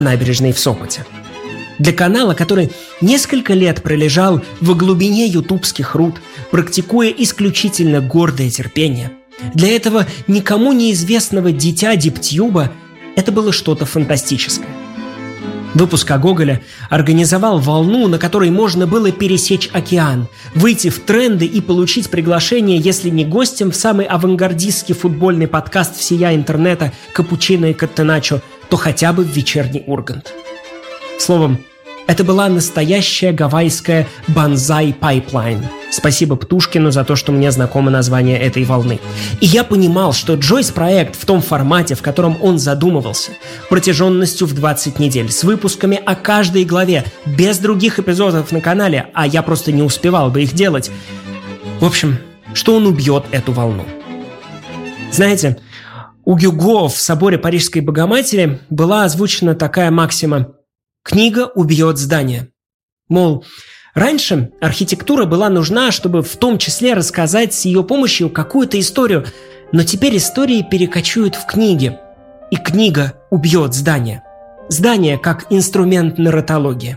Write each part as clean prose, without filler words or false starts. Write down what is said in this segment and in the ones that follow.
набережной в Сопоте. Для канала, который несколько лет пролежал в глубине ютубских руд, практикуя исключительно гордое терпение, для этого никому неизвестного дитя Диптюба это было что-то фантастическое. Выпуск о Гоголе организовал волну, на которой можно было пересечь океан, выйти в тренды и получить приглашение, если не гостем в самый авангардистский футбольный подкаст всея интернета «Капучино и Каттеначо», то хотя бы в вечерний Ургант. Словом, это была настоящая гавайская банзай-пайплайн. Спасибо Птушкину за то, что мне знакомо название этой волны. И я понимал, что Джойс-проект в том формате, в котором он задумывался, протяженностью в 20 недель, с выпусками о каждой главе, без других эпизодов на канале, а я просто не успевал бы их делать. В общем, что он убьет эту волну. Знаете, у Гюго в соборе Парижской Богоматери была озвучена такая максима: «Книга убьет здание». Мол, раньше архитектура была нужна, чтобы в том числе рассказать с ее помощью какую-то историю, но теперь истории перекочуют в книги, и книга убьет здание. Здание как инструмент нарратологии.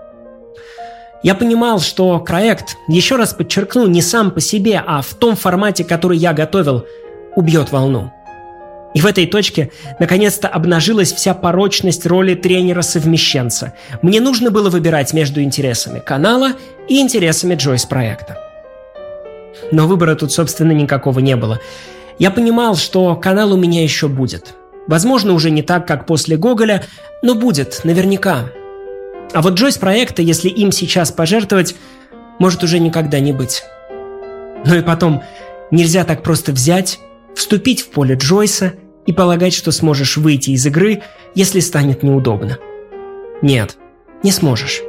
Я понимал, что проект, еще раз подчеркну, не сам по себе, а в том формате, который я готовил, убьет волну. И в этой точке наконец-то обнажилась вся порочность роли тренера-совмещенца. Мне нужно было выбирать между интересами канала и интересами Джойс-проекта. Но выбора тут, собственно, никакого не было. Я понимал, что канал у меня еще будет. Возможно, уже не так, как после Гоголя, но будет, наверняка. А вот Джойс-проекта, если им сейчас пожертвовать, может уже никогда не быть. Ну и потом, нельзя так просто взять, вступить в поле Джойса и полагать, что сможешь выйти из игры, если станет неудобно. Нет, не сможешь.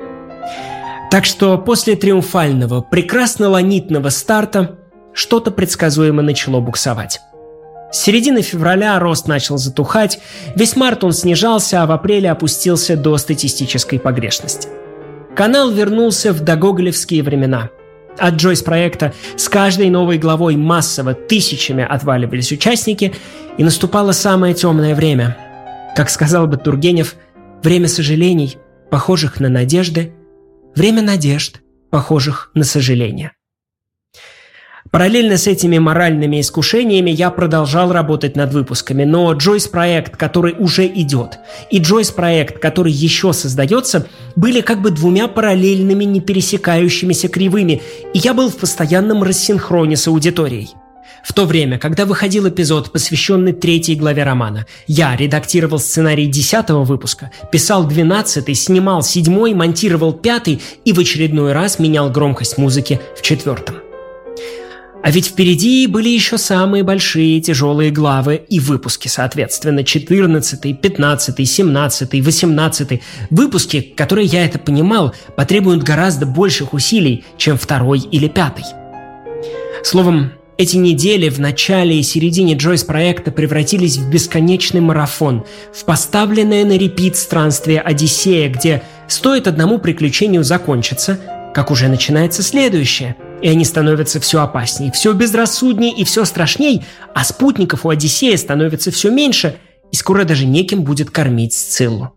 Так что после триумфального, прекрасно-ланитного старта что-то предсказуемо начало буксовать. С середины февраля рост начал затухать, весь март он снижался, а в апреле опустился до статистической погрешности. Канал вернулся в догоголевские времена. От Джойс-проекта с каждой новой главой массово тысячами отваливались участники, и наступало самое темное время. Как сказал бы Тургенев, время сожалений, похожих на надежды, время надежд, похожих на сожаления. Параллельно с этими моральными искушениями я продолжал работать над выпусками, но Джойс-проект, который уже идет, и Джойс-проект, который еще создается, были как бы двумя параллельными, не пересекающимися кривыми, и я был в постоянном рассинхроне с аудиторией. В то время, когда выходил эпизод, посвященный 3 главе романа, я редактировал сценарий 10-го выпуска, писал 12-й, снимал 7-й, монтировал 5-й и в очередной раз менял громкость музыки в 4-м. А ведь впереди были еще самые большие тяжелые главы и выпуски, соответственно, 14-й, 15-й, 17-й, 18-й. Выпуски, которые, я это понимал, потребуют гораздо больших усилий, чем 2-й или 5-й. Словом, эти недели в начале и середине Джойс-проекта превратились в бесконечный марафон, в поставленное на репит странствие Одиссея, где стоит одному приключению закончиться, как уже начинается следующее, и они становятся все опаснее, все безрассуднее и все страшней, а спутников у Одиссея становится все меньше, и скоро даже неким будет кормить Сциллу.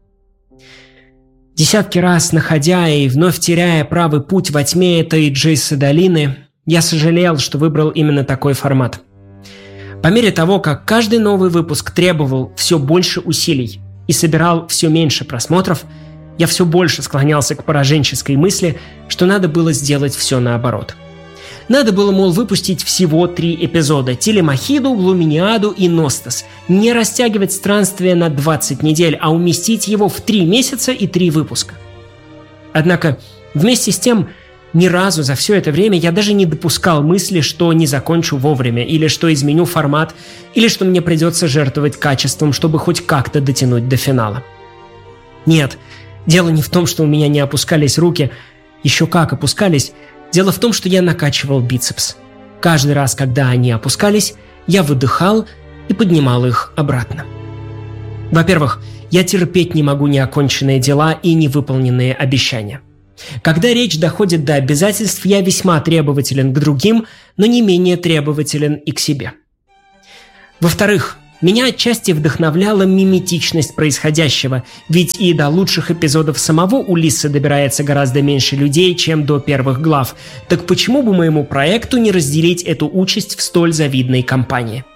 Десятки раз, находя и вновь теряя правый путь во тьме этой Джейса-долины, я сожалел, что выбрал именно такой формат. По мере того, как каждый новый выпуск требовал все больше усилий и собирал все меньше просмотров, я все больше склонялся к пораженческой мысли, что надо было сделать все наоборот. Надо было, мол, выпустить всего 3 эпизода – Телемахиду, Глуминиаду и Ностос. Не растягивать странствие на 20 недель, а уместить его в 3 месяца и 3 выпуска. Однако, вместе с тем, ни разу за все это время я даже не допускал мысли, что не закончу вовремя, или что изменю формат, или что мне придется жертвовать качеством, чтобы хоть как-то дотянуть до финала. Нет, дело не в том, что у меня не опускались руки, еще как опускались. Дело в том, что я накачивал бицепс. Каждый раз, когда они опускались, я выдыхал и поднимал их обратно. Во-первых, я терпеть не могу неоконченные дела и невыполненные обещания. Когда речь доходит до обязательств, я весьма требователен к другим, но не менее требователен и к себе. Во-вторых, Меня отчасти вдохновляла миметичность происходящего, ведь и до лучших эпизодов самого Улисса добирается гораздо меньше людей, чем до первых глав. Так почему бы моему проекту не разделить эту участь в столь завидной компании?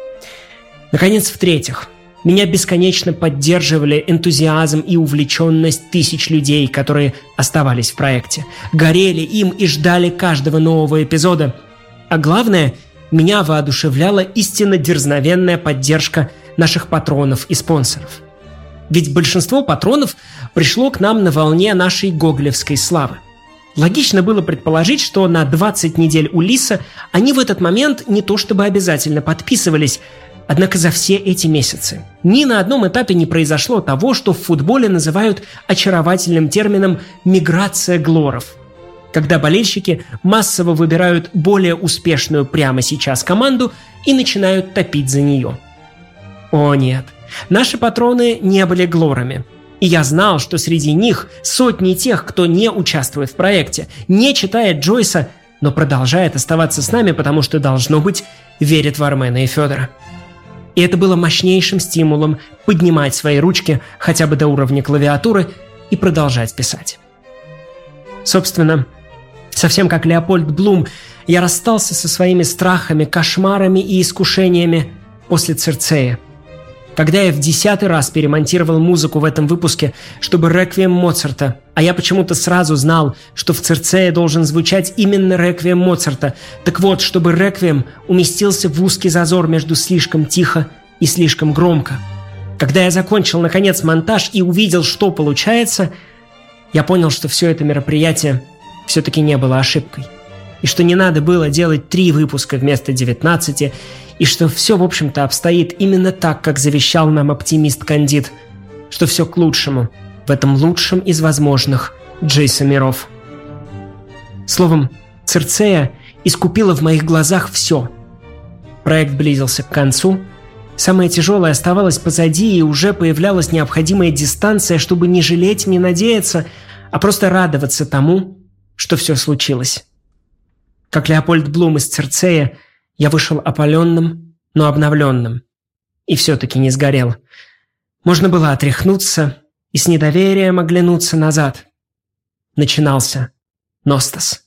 Наконец, в-третьих, меня бесконечно поддерживали энтузиазм и увлеченность тысяч людей, которые оставались в проекте, горели им и ждали каждого нового эпизода. А главное, меня воодушевляла истинно дерзновенная поддержка наших патронов и спонсоров. Ведь большинство патронов пришло к нам на волне нашей гоголевской славы. Логично было предположить, что на 20 недель Улисса они в этот момент не то чтобы обязательно подписывались, однако за все эти месяцы ни на одном этапе не произошло того, что в футболе называют очаровательным термином «миграция глоров», когда болельщики массово выбирают более успешную прямо сейчас команду и начинают топить за нее. О нет, наши патроны не были глорами. И я знал, что среди них сотни тех, кто не участвует в проекте, не читает Джойса, но продолжает оставаться с нами, потому что, должно быть, верит в Армена и Федора. И это было мощнейшим стимулом поднимать свои ручки хотя бы до уровня клавиатуры и продолжать писать. Собственно, совсем как Леопольд Блум, я расстался со своими страхами, кошмарами и искушениями после Цирцея. Когда я в 10-й раз перемонтировал музыку в этом выпуске, чтобы реквием Моцарта, а я почему-то сразу знал, что в Цирцее должен звучать именно реквием Моцарта, так вот, чтобы реквием уместился в узкий зазор между слишком тихо и слишком громко. Когда я закончил, наконец, монтаж и увидел, что получается, я понял, что все это мероприятие все-таки не было ошибкой. И что не надо было делать 3 выпуска вместо 19, и что все, в общем-то, обстоит именно так, как завещал нам оптимист-кандид, что все к лучшему в этом лучшем из возможных Джейса миров. Словом, Цирцея искупила в моих глазах все. Проект близился к концу, самое тяжелое оставалось позади, и уже появлялась необходимая дистанция, чтобы не жалеть, не надеяться, а просто радоваться тому, что все случилось. Как Леопольд Блум из Цирцея, я вышел опаленным, но обновленным. И все-таки не сгорел. Можно было отряхнуться и с недоверием оглянуться назад. Начинался Ностос.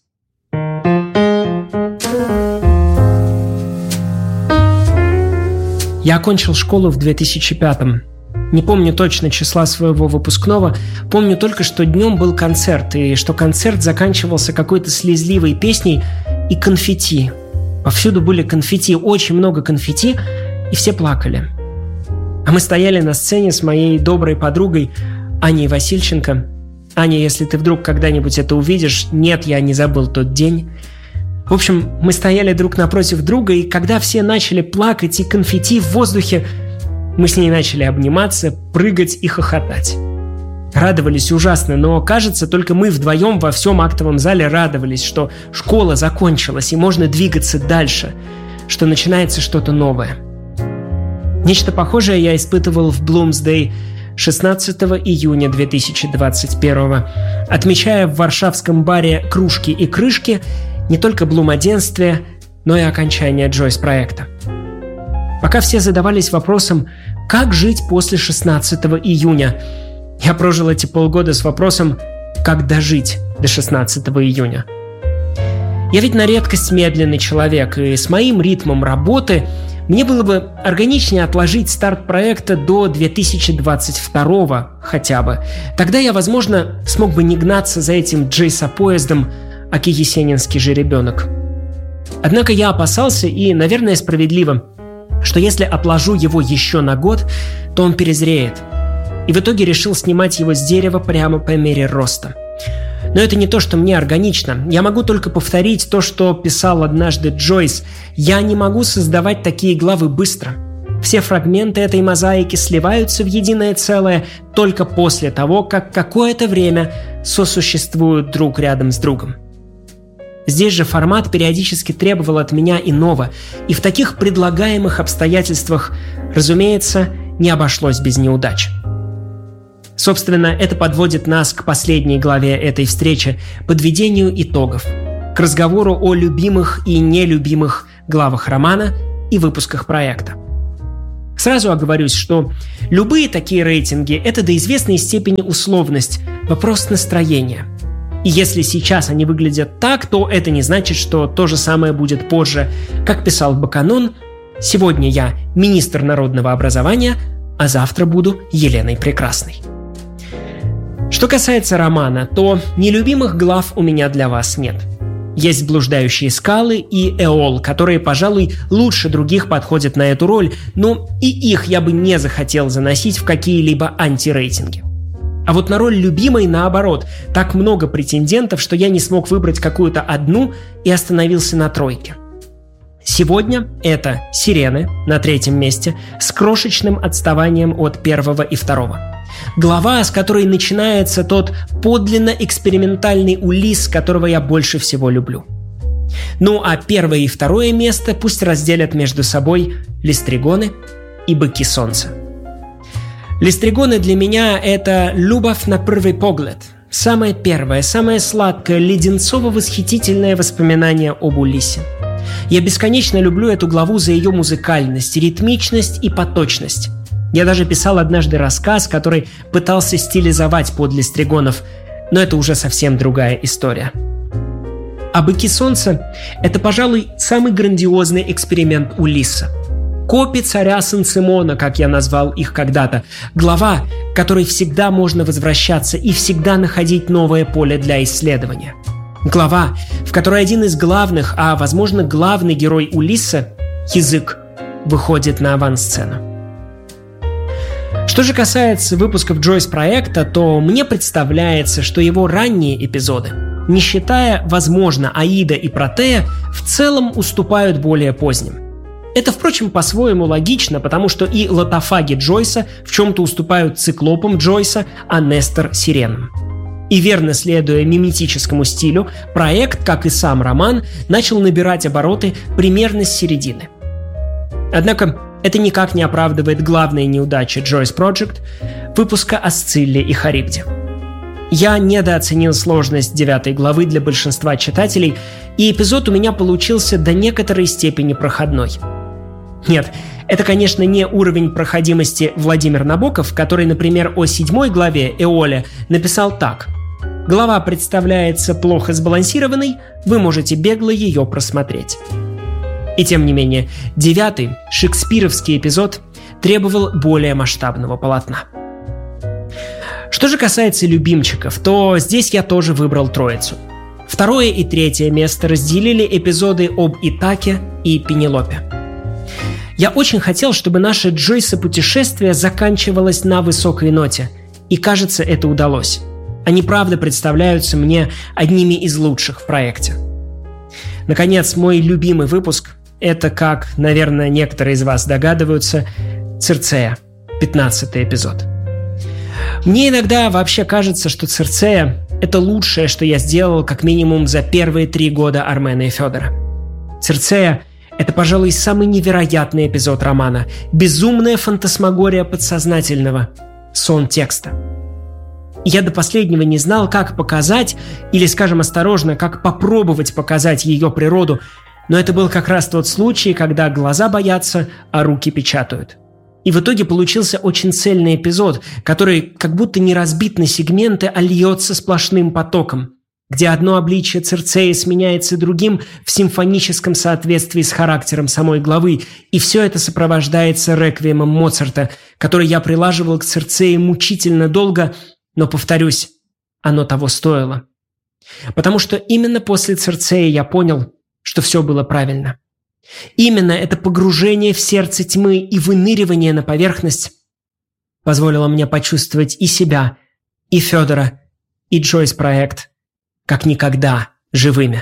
Я окончил школу в 2005-м. Не помню точно числа своего выпускного, помню только, что днем был концерт, и что концерт заканчивался какой-то слезливой песней и конфетти. Повсюду были конфетти, очень много конфетти, и все плакали. А мы стояли на сцене с моей доброй подругой Аней Васильченко. Аня, если ты вдруг когда-нибудь это увидишь, нет, я не забыл тот день. В общем, мы стояли друг напротив друга, и когда все начали плакать и конфетти в воздухе, мы с ней начали обниматься, прыгать и хохотать. Радовались ужасно, но, кажется, только мы вдвоем во всем актовом зале радовались, что школа закончилась и можно двигаться дальше, что начинается что-то новое. Нечто похожее я испытывал в Bloomsday 16 июня 2021, отмечая в варшавском баре «Кружки и крышки» не только блумоденствие, но и окончание Джойс-проекта. Пока все задавались вопросом, как жить после 16 июня, я прожил эти полгода с вопросом, как дожить до 16 июня. Я ведь на редкость медленный человек, и с моим ритмом работы мне было бы органичнее отложить старт проекта до 2022 хотя бы. Тогда я, возможно, смог бы не гнаться за этим Джейса-поездом, аки есенинский жеребенок. Однако я опасался, и, наверное, справедливо, что если отложу его еще на год, то он перезреет. И в итоге решил снимать его с дерева прямо по мере роста. Но это не то, что мне органично. Я могу только повторить то, что писал однажды Джойс. Я не могу создавать такие главы быстро. Все фрагменты этой мозаики сливаются в единое целое только после того, как какое-то время сосуществуют друг рядом с другом. Здесь же формат периодически требовал от меня иного, и в таких предлагаемых обстоятельствах, разумеется, не обошлось без неудач. Собственно, это подводит нас к последней главе этой встречи, подведению итогов, к разговору о любимых и нелюбимых главах романа и выпусках проекта. Сразу оговорюсь, что любые такие рейтинги – это до известной степени условность, вопрос настроения. И если сейчас они выглядят так, то это не значит, что то же самое будет позже. Как писал Баканон, сегодня я министр народного образования, а завтра буду Еленой Прекрасной. Что касается романа, то нелюбимых глав у меня для вас нет. Есть «Блуждающие скалы» и «Эол», которые, пожалуй, лучше других подходят на эту роль, но и их я бы не захотел заносить в какие-либо антирейтинги. А вот на роль любимой, наоборот, так много претендентов, что я не смог выбрать какую-то одну и остановился на тройке. Сегодня это «Сирены» на 3-м месте с крошечным отставанием от 1 и 2. Глава, с которой начинается тот подлинно экспериментальный Улисс, которого я больше всего люблю. Ну а 1 и 2 место пусть разделят между собой «Листригоны» и «Быки солнца». «Листригоны» для меня – это «Любовь на первый погляд», самое первое, самое сладкое, леденцово-восхитительное воспоминание об Улиссе. Я бесконечно люблю эту главу за ее музыкальность, ритмичность и поточность. Я даже писал однажды рассказ, который пытался стилизовать под Листригонов, но это уже совсем другая история. А «Быки солнца» – это, пожалуй, самый грандиозный эксперимент Улисса. Копи царя Сан-Симона, как я назвал их когда-то. Глава, к которой всегда можно возвращаться и всегда находить новое поле для исследования. Глава, в которой один из главных, а, возможно, главный герой Улисса – язык, выходит на авансцену. Что же касается выпусков Джойс-проекта, то мне представляется, что его ранние эпизоды, не считая, возможно, Аида и Протея, в целом уступают более поздним. Это, впрочем, по-своему логично, потому что и лотофаги Джойса в чем-то уступают циклопам Джойса, а Нестор – сиренам. И верно следуя миметическому стилю, проект, как и сам роман, начал набирать обороты примерно с середины. Однако это никак не оправдывает главные неудачи Joyce Project – выпуска о Сцилле и Харибде. Я недооценил сложность 9 главы для большинства читателей, и эпизод у меня получился до некоторой степени проходной. Нет, это, конечно, не уровень проходимости Владимир Набоков, который, например, о 7 главе Эоле написал так: «Глава представляется плохо сбалансированной, вы можете бегло ее просмотреть». И тем не менее, 9-й, шекспировский эпизод требовал более масштабного полотна. Что же касается любимчиков, то здесь я тоже выбрал троицу. 2 и 3 место разделили эпизоды об Итаке и Пенелопе. Я очень хотел, чтобы наше Джойса-путешествие заканчивалось на высокой ноте, и, кажется, это удалось. Они, правда, представляются мне одними из лучших в проекте. Наконец, мой любимый выпуск – это, как, наверное, некоторые из вас догадываются, Цирцея, 15-й эпизод. Мне иногда вообще кажется, что Цирцея – это лучшее, что я сделал как минимум за первые 3 года Армена и Федора. Цирцея – это, пожалуй, самый невероятный эпизод романа, безумная фантасмагория подсознательного, сон текста. Я до последнего не знал, как показать, или, скажем осторожно, как попробовать показать ее природу, но это был как раз тот случай, когда глаза боятся, а руки печатают. И в итоге получился очень цельный эпизод, который как будто не разбит на сегменты, а льется сплошным потоком, где одно обличие Цирцеи сменяется другим в симфоническом соответствии с характером самой главы, и все это сопровождается реквиемом Моцарта, который я прилаживал к Цирцеи мучительно долго, но, повторюсь, оно того стоило. Потому что именно после Цирцеи я понял, что все было правильно. Именно это погружение в сердце тьмы и выныривание на поверхность позволило мне почувствовать и себя, и Федора, и Джойс-проект как никогда живыми.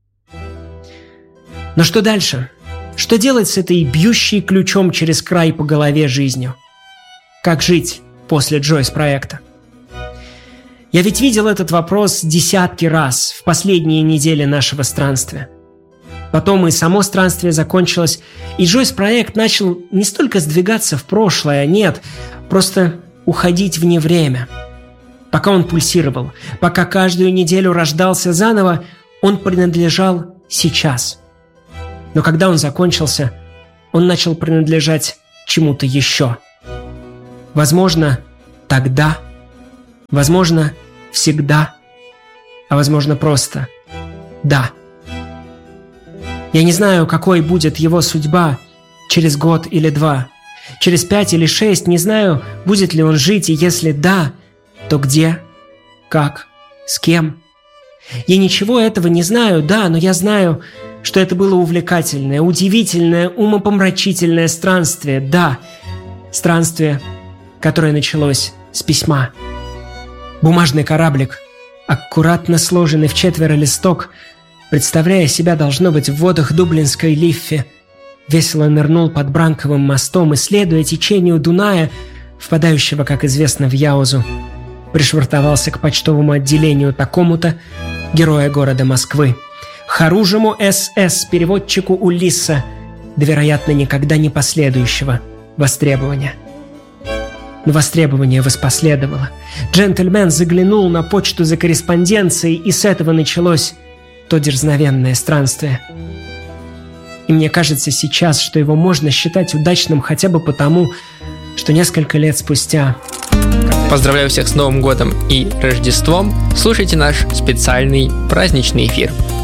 Но что дальше? Что делать с этой бьющей ключом через край по голове жизнью? Как жить после Джойс-проекта? Я ведь видел этот вопрос десятки раз в последние недели нашего странствия. Потом и само странствие закончилось, и Джойс-проект начал не столько сдвигаться в прошлое, нет, просто уходить вне время. Пока он пульсировал, пока каждую неделю рождался заново, он принадлежал сейчас. Но когда он закончился, он начал принадлежать чему-то еще. Возможно, тогда, возможно, всегда, а возможно, просто да. Я не знаю, какой будет его судьба через год или 2, через 5 или 6, не знаю, будет ли он жить, и если да, то где, как, с кем. Я ничего этого не знаю, да, но я знаю, что это было увлекательное, удивительное, умопомрачительное странствие, да, странствие, которое началось с письма. Бумажный кораблик, аккуратно сложенный в 4 листок, представляя себя, должно быть, в водах Дублинской Лиффи, весело нырнул под Бранковым мостом и, следуя течению Дуная, впадающего, как известно, в Яузу, пришвартовался к почтовому отделению такому-то, героя города Москвы, Харужему СС, переводчику Улисса, да, вероятно, никогда не последующего востребования. Но востребование воспоследовало. Джентльмен заглянул на почту за корреспонденцией, и с этого началось то дерзновенное странствие. И мне кажется сейчас, что его можно считать удачным хотя бы потому, что несколько лет спустя... Поздравляю всех с Новым годом и Рождеством. Слушайте наш специальный праздничный эфир.